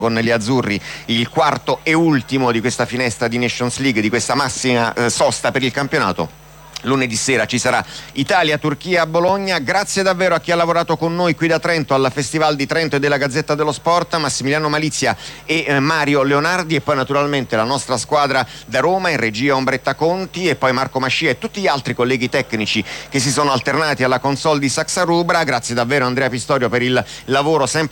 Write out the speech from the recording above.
con gli azzurri il quarto e ultimo di questa finestra di Nations League, di questa massima sosta per il campionato. Lunedì sera ci sarà Italia-Turchia a Bologna. Grazie davvero a chi ha lavorato con noi qui da Trento al Festival di Trento e della Gazzetta dello Sport, Massimiliano Malizia e Mario Leonardi, e poi naturalmente la nostra squadra da Roma in regia Ombretta Conti, e poi Marco Mascia e tutti gli altri colleghi tecnici che si sono alternati alla console di Saxa Rubra. Grazie davvero Andrea Pistorio per il lavoro sempre